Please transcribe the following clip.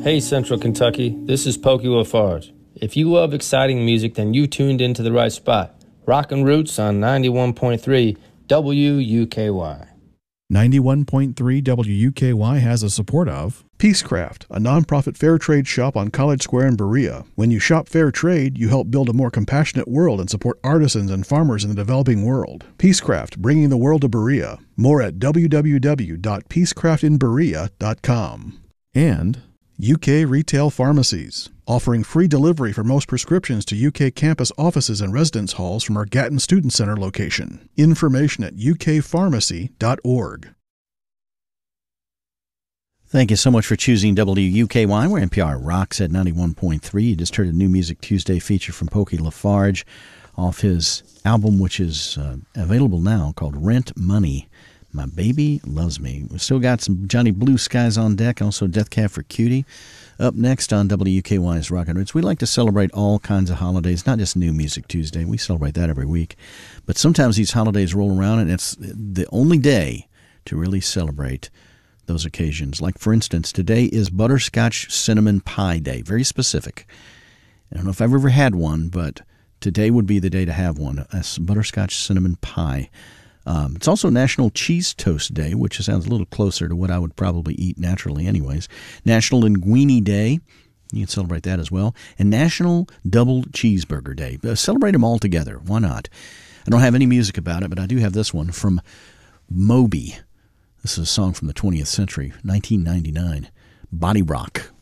Hey Central Kentucky, this is Pokey Lafarge. If you love exciting music, then you tuned into the right spot. Rockin' Roots on 91.3 WUKY. 91.3 WUKY has the support of Peacecraft, a nonprofit fair trade shop on College Square in Berea. When you shop fair trade, you help build a more compassionate world and support artisans and farmers in the developing world. Peacecraft, bringing the world to Berea. More at www.peacecraftinberea.com. And UK Retail Pharmacies, offering free delivery for most prescriptions to UK campus offices and residence halls from our Gatton Student Center location. Information at ukpharmacy.org. Thank you so much for choosing WUKY, where NPR rocks at 91.3. You just heard a New Music Tuesday feature from Pokey Lafarge off his album, which is available now, called Rent Money. My Baby Loves Me. We've still got some Johnny Blue Skies on deck, also Death Cab for Cutie. Up next on WUKY's Rockin' Roots, we like to celebrate all kinds of holidays, not just New Music Tuesday. We celebrate that every week. But sometimes these holidays roll around, and it's the only day to really celebrate those occasions. Like, for instance, today is Butterscotch Cinnamon Pie Day. Very specific. I don't know if I've ever had one, but today would be the day to have one. That's butterscotch cinnamon pie. It's also National Cheese Toast Day, which sounds a little closer to what I would probably eat naturally anyways. National Linguine Day. You can celebrate that as well. And National Double Cheeseburger Day. Celebrate them all together. Why not? I don't have any music about it, but I do have this one from Moby. This is a song from the 20th century, 1999. Body Rock.